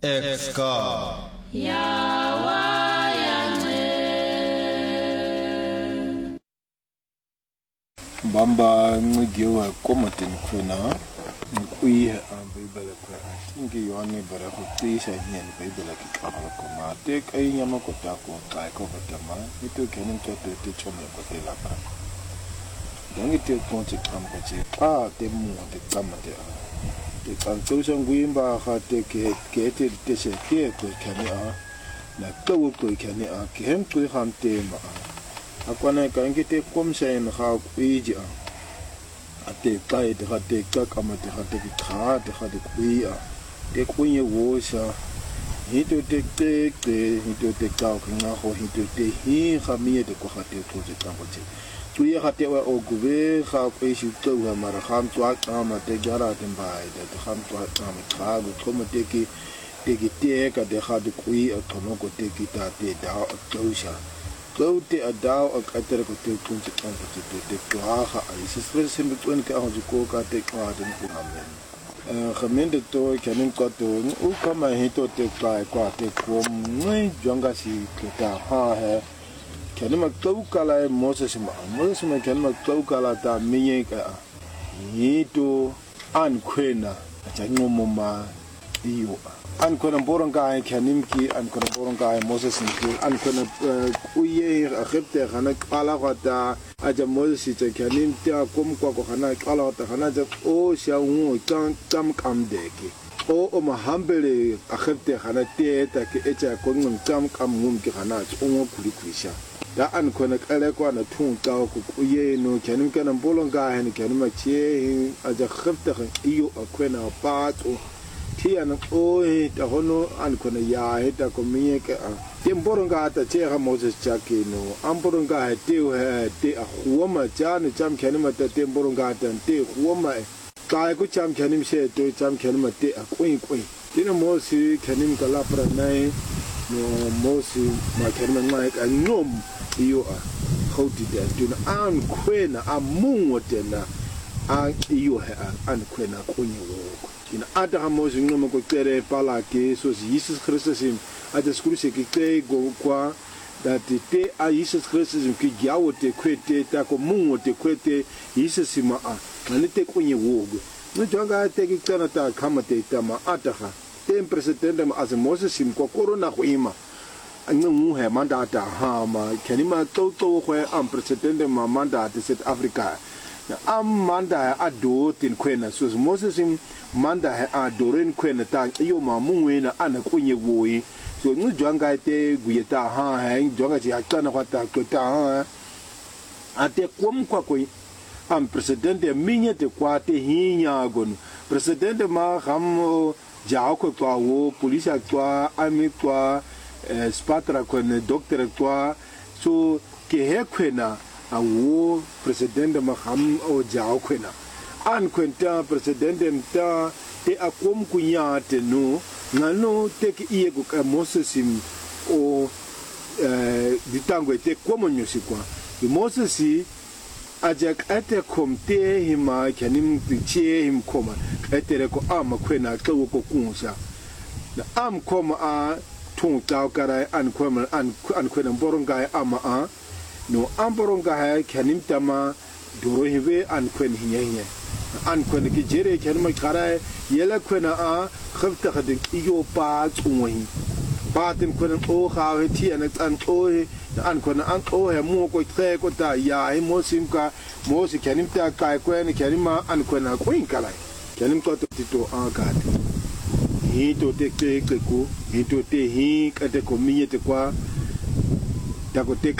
Ex-God. Bamba ngigiwa komatin kuna ngui Bible kwa ingi yohane bara kutisha nyen Bible kikala koma te kai nyama kota ko kai ko kotama itu kenin to te chome ko te la ba dangi te ponte kam ko che te mu te kamate te kan to ngui ba ha te ke te se ke ko kani na to ko kani ke ko han te ma akwana ka ngite komsha en ha kuija ate kai te hate kakamate hate kha te hate kuia te kunye wosha hito te hito te kau nga ho hito te hi khamie te ko hate ko te kamate tuia hate wa o guve kha ko isu to wa mara kham twa kama te gara te bai te kham twa kama kha go komate ki te ka te hate kuia tono ko te ki ta te da tosha Go te adao a katere ko te kunti kanka te klaga ai. Se spres sem betwen ka ho ko ka te klaga ko amen. Gemeente to kenin ko to u kama hito te klaga kwa te ko mai jonga si ta ha he. Kenin ma to kala Moses ma kenin ma to kala ta miye ka. Hito an kwena ta ngomo ma iyo. An kona boronga kenim ki an kona boronga Moses ki an kona uye Egypte khana kala khata aja Moses te kenim te kom kwa ko khana kala khata khana ja o sha u tam kam deki o mahambele Egypte khana te ta ke echa ko ngam tam kam ngum ki khana o kuli kulisha da an kona kale kwa na thun ta ko uye no kenim kana boronga hen kenim che aja Egypte iyo akwena pa Tia na oi ta hono an kona ya heta ko mie ke temboronga ta chega Moses chake no amboronga te te a huoma chane cham khenima ta temboronga ta te huoma kai ko cham khenim se to cham khenima te a kwin tina Moses khenim kala pra nai no Moses ma khenima ngai ka nom iyo a khoti de tuna an kwena amungo tena a iyo an kwena kunyo in ata Moses ngoma ko tere pala ke so Jesus Christus im ata skuru se ke go kwa that te a Jesus Christus im ki gyawo te kwete ta ko mungo te kwete Jesus ma a nani te kunye wogo no jonga te ki kana ta kama te ta ma ata ha te president ma as Moses im ko corona ko ima ngu he mandata ha ma kenima to ho am president ma mandata South Africa Amanda ado tin kwena so Moses manda adoren kwena ta iyo mamunwe na ana kunye woyi so nu jwanga te guyeta ha jwanga ji akana kwata kwata ha ate kwa am president minye te kwate hinya gon president ma ham jao ko kwa wo police kwa ami kwa spatra kwena doctor kwa so ke he kwena awo president maham o jao kwena an kwenta president ta te akom kunya te no ngano te ki ie ko Moses o ditango te komo nyusikwa Moses ajak ate komte hima kanim tiche him koma ate ko ama kwena to ko kunsa na am koma a tun ta kara an kwena boronga ama no amboronga ha kanim tama doro hive an kwen hinya an kwen ki jere kanma kara yela kwena a khafta khadin iyo pa tsuwi batin kwen o ha ti an an o an kwen an o he mu ko tre ko ta ya he mosim ka mosi kanim ta ka kwen kanima an kwen a kuin kala kanim ko to a ka hi to te ko hi to te hi ka te ko minyete kwa ta ko te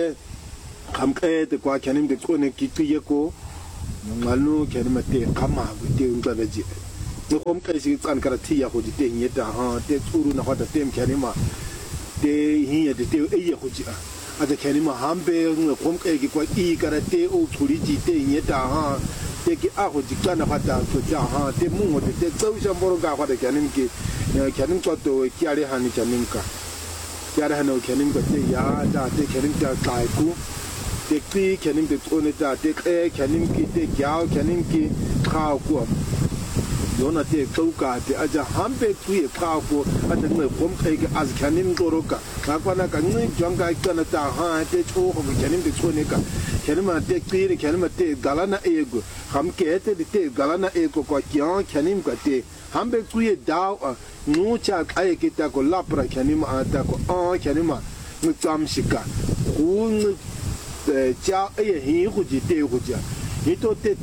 kamke te kwa kanim de kone kikiye ko ngalo kanim te kama te ngala ji no kom kai si kan karati ya ko ji te nyeta ha te tsuru na hota tem kanima te hiya te eye ko ji a te kanima hambe no kom kai ki kwa I karate o tsuri ji te nyeta ha te ki a ko ji kana hata to ja ha te mungo te tsau sha mboro ga hota kanim ki kanim ko to kiare hani kanim ka kiare hano kanim ko te ya da te kanim ta kai ku te ki kenim te oneta te kanim ki te gyao kenim ki khao ko yona te kauka te aja hambe tui kapo ata ngai kom kai ke az khanim toroka ka kwana ka ngai janga ikana ta ha te cho ko khanim te chone ka khanima te kire khanima te galana ego ham ke te galana ego ko kyan khanim ka te hambe tui da nu cha kai ke ta ko lapra khanim ata ko khanima ngam shika ku cha e hi ku ji te ku ja ito te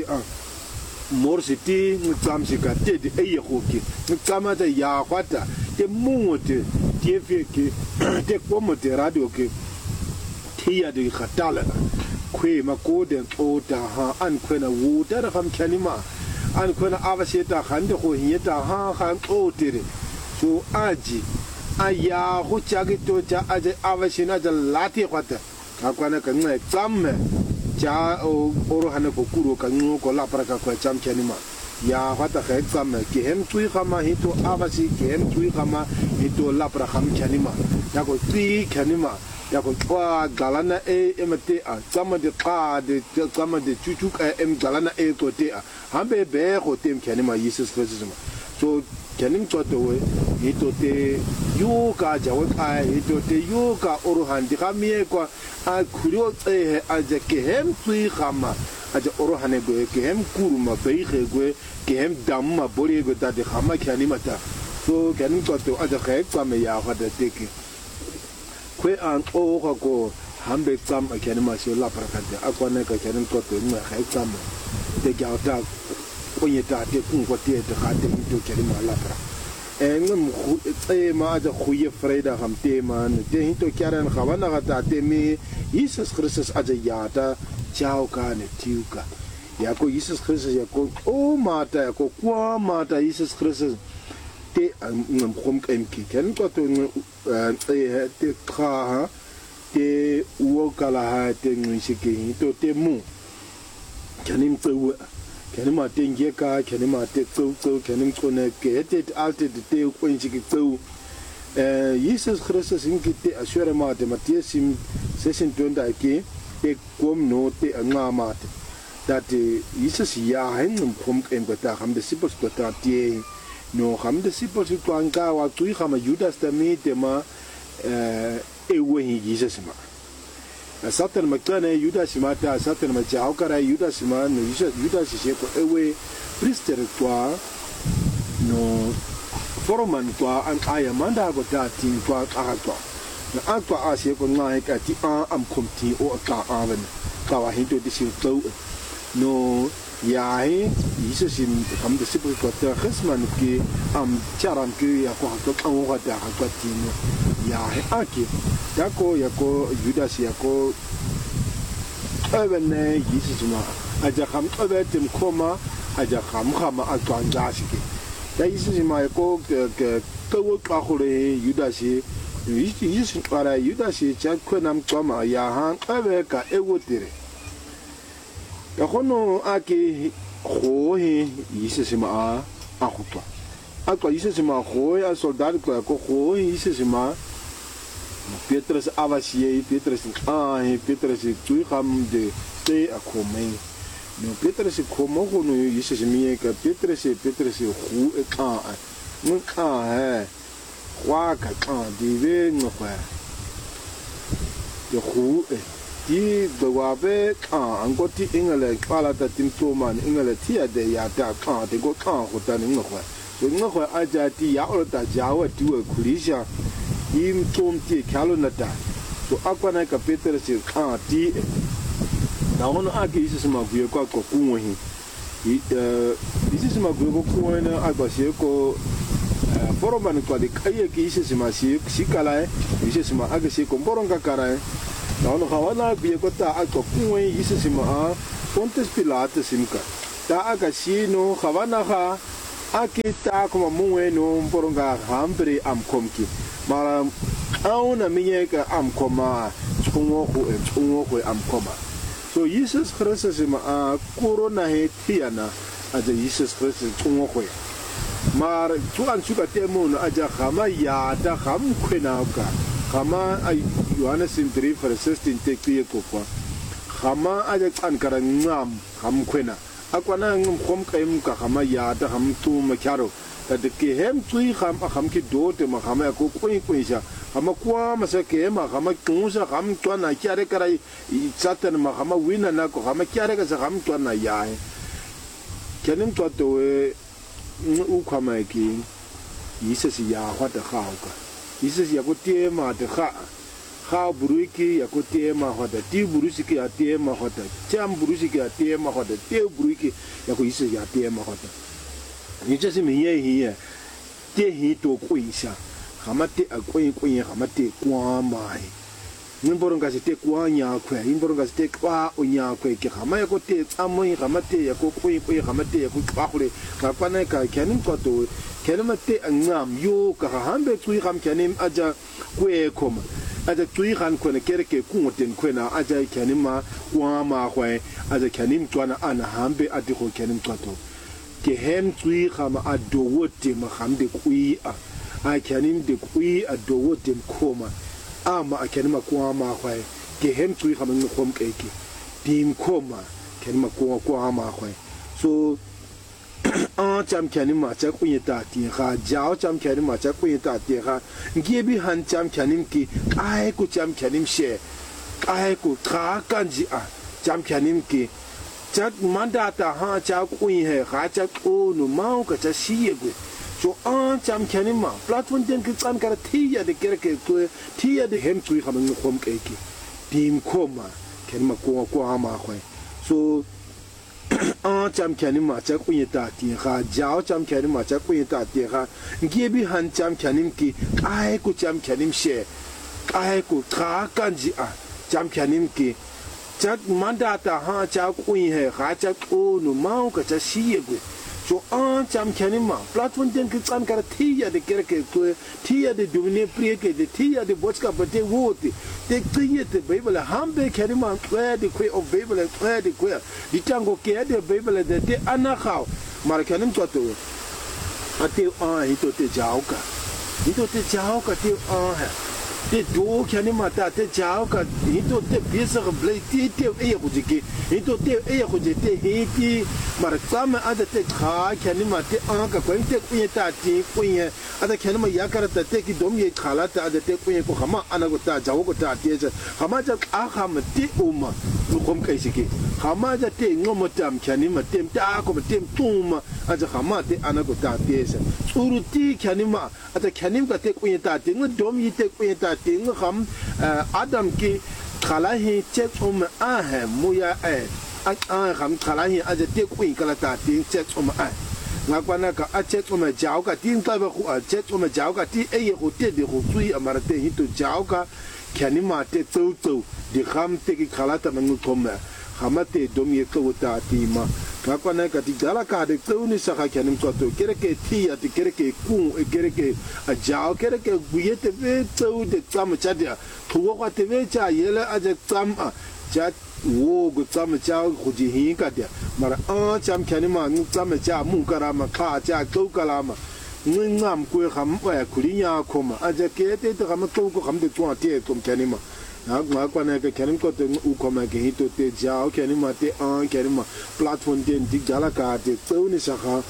morsiti ngsamsika te de eyehoki ngtsama ta ya kwata te mungote te feke te komote radio ke tia de khatala kwe makode ota ha an kwena wuta da kam kanima an kwena avaseta khande ko hieta ha khan otere so aji aya ho chagi to cha aje avashina ja lati kwata akwana kan tsamme cha oro hana ko kuro kan no ko la para ka ko cham kenima ya hata ka exam ke hem tui khama hito avasi ke hem tui khama hito la para kham kenima ya ko tui kenima ya ko kwa galana emte a tsama de qa de tsama de chuchu ka galana ko te a hambe be ko tem kenima Jesus Christ so kenim to we hito te yoga jawa ka hito te yoga oro handi khamie ko a kurio a je kehem tui khama a je oro hane go kehem kuruma be go kehem damma bori go ta de khama khani mata so kenim to a je khe tsame ya ha de teke kwe an o ko hambe tsam a kenim ma so la prakante a ko ne ka kenim to ne khe tsam de ga ta ko yeta te kun ko te de ha de to kenim la pra engem ma ja goeie vrydag am tema de hito karen gawana gata temi Jesus Christus aja yata chao ka ne tiuka ya ko Jesus Christus ya ko o mata ya ko kwa mata Jesus Christus te ngam khom kem ki ken ko to te kha te uo kala ha te ngishike hito te mu kanim tsu kenima tengie ka kenima te tso kenim kone ke te alte te kwenji ki tso Jesus Christus inki te asure ma te Matthew 6:20 ke te kom no te ngama te dat Jesus ya hen kom kem ko ta ham disciples ko ta te no ham disciples ko anga wa tui khama Judas te me te ma we Jesus ma Satan makane Judas mata Satan ma jao kara Judas ma no Judas se ko ewe priester toi no foroman toi an aya manda go ta tin toi a toi na a toi a se ko ngai ka ti am komti o ka aven ka wa hinto di si to no ya Jesus in kam de sipri ko ta khasman ki am charam ki ya ko to kan wa da ka tin ya aki yako Judas yako abene Jesus ma aja kham abetem koma aja kham atwanja sike ya Jesus ma yako ke wo ka khore Judas Jesus para Judas cha kwenam koma ya han abe ka ewotere ya kono aki khohe Jesus ma akutwa akwa Jesus ma khoya soldado ko khohe Jesus ma Petrus avasie Petrus Petrus tui kham de te akome no Petrus komo ko no Jesus mi ka Petrus khu e ka no ka he wa ka di ve no kwa de khu e di de wa be ka an ko ti ingale kala ta tim to man ingale ti de ya ta ka de ko ka ho ta no kwa so no kwa aja ti ya o ta ja wa ti we khulisha im tom ti kalonata so akwana ka Petrus ka ti na ono ake Jesus ma guye kwa ko kunwohi Jesus ma guye ko kunwohi agba se ko foroman ko de kaye ke Jesus ma si kala Jesus ma age se ko boronga kara na ono hawana guye ko ta ako kunwohi Jesus ma Pontius Pilatus simka ta aga si no hawana ha ake ta ko mwe no boronga hambre am komki mara auna minyeka am koma tsungo ko am koma so Jesus Christus ma corona he tiana aja Jesus Christus tsungo ko mar tuan suka temono aja khama ya da kham khena ka khama Johannes 3:16 te kiye ko kwa khama aja kan karangam kham khena akwana ngom kaim ka khama ya ta ham tu ma kyaro ta de ke hem tsui kham ki do te ma khama ko kuin sha khama kwa ma sa ke ma khama kunsa kham twana kyare karai satan ma khama wina na ko khama kyare ka sa kham twana ya kenim to to u khama ki isa si ya hwa ta kha ka isa si ya ko tie ma de kha buruiki ya ko tie ma hwa ta ti burusi ki ya tie ma hwa ta cham burusi ki ya tie ma hwa ta te buruiki ya ko isa ya tie ma hwa ta你这是明yehier这很多贵下蛤蟆的贵蛤蟆的光买你不能讲是的光牙快你不能讲是的瓜牙快给蛤蟆要个的阿妹蛤蟆的要个贵蛤蟆的要个瓜回来那关那个看你个多看你们的啱有个蛤蟆注意看看你阿家贵可嘛阿家注意看可能给了给公定可能阿家看你嘛光嘛坏阿家看你做那安蛤蟆阿的好看你做多ke hem tsui khama adowote ma khamde kui a kanim de kui adowote khoma ama akanima kwa ma khwai ke hem tsui khama ngom keke tim khoma kanima kwa ma khwai so a cham kanima cha kuyi ta ti kha jao cham kanima cha kuyi ta ti kha ngie bi han cham kanim ki ai ku cham kanim she ai ku tra kanji cham kanim ki cha mandata ha cha kuin hai ha cha ko no mau ka cha siye gu so cham khani ma platform den ki cham kar thiya de ker ke to thiya de hem chui kham khom ke ki tim khoma ken ma ko ma khoi so cham khani ma cha kuin ta ti ha jao cham khani ma cha kuin ta ti ha ngie bi han cham khani ki ai ku cham khani she ai ku tra kanji cham khani ki cha mandata ha cha kuin hai ha cha ko no mau ka cha siye gu so cham khani ma platform den ki cham kar thiya de ker ke to thiya de domine priye ke de thiya de bochka bate wote de thiye de bible hambe khani ma kwa de kwe of bible kwa de kwe di tango ke de bible de ana khaw mar khani to to ate hito te jauka te te do khani mata te jao ka hito te bisa blai te e ko jiki hito te e ko jete hiti mar tsama ada te kha khani mate ka ko te kuye ta ti kuye ada khani ma ya karata te ki dom ye khala ta ada te kuye ko khama ana ko ta jao ko ta te khama ja kha ma te uma lu khom kai siki khama ja te ngom tam khani ma tem ta ko tem tuma ada khama te ana ko ta te tsuru ti khani ma ada khani ka te kuye ta te ngom yi te kuye ta ting kham adam ki khala hi che chom ha muya kham khala hi aje te kuin kala ta ting che chom nga kwana ka che chom jao ka ting ta ba khu che chom jao ka ti e ho te de ho tsui amara te hi to jao ka khani ma te tsu de kham te ki khala ta mangu thom khamate dom ye ko ta ti ma ka kwana ka ti dala ka de tsu ni sa ka khani to to kere ke ti ya ti kere ke ku kere ke jao kere ke guye te ve tsu de tsam cha de thuwa ka te ve cha ye la aje tsam cha wo gu tsam cha khu ji hi ka de mara cham khani ma ngu tsam cha mu kara ma kha cha ko kala ma ngam ku kham wa khuri nya ko ma aje ke te to kham to ko kham de twa te tom khani ma nga kwana ka khani ko te u ko ma ke hi to te jao khani ma te khani ma platform den di jala ka te tsu ni sa kha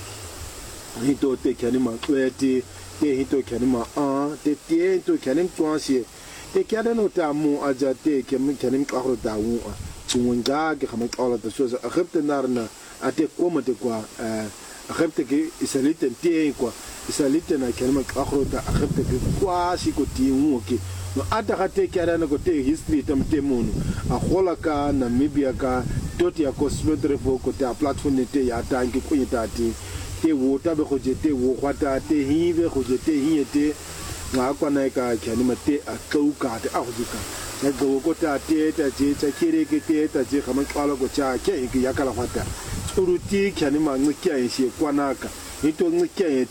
hi to te khani ma te hi to khani ma te to khani twa si te khani no ta mu aja te khani ka ro da wu tsunga ke kham ka ala te so a khapte narna ate ko ma te kwa a khapte ke isalite te kwa isalite na khani ma ka ro da a khapte ke kwa si ko ti wu ke no ata ka te kara na ko te history tam te munu a khola ka Namibia ka doti ya ko smetre fo ko te platform ne te ya ta ke ko ta ti te wo ta be ko je te wo kwata te hi be ko je te hi te nga kwa na ka khani ma te a kau ka te a go ka na go ko ta te ta je ta kire ke te ta je khama qala ko cha ke ya kala fata tsuruti khani ma ngi kya shi kwa na ka hito ngi kya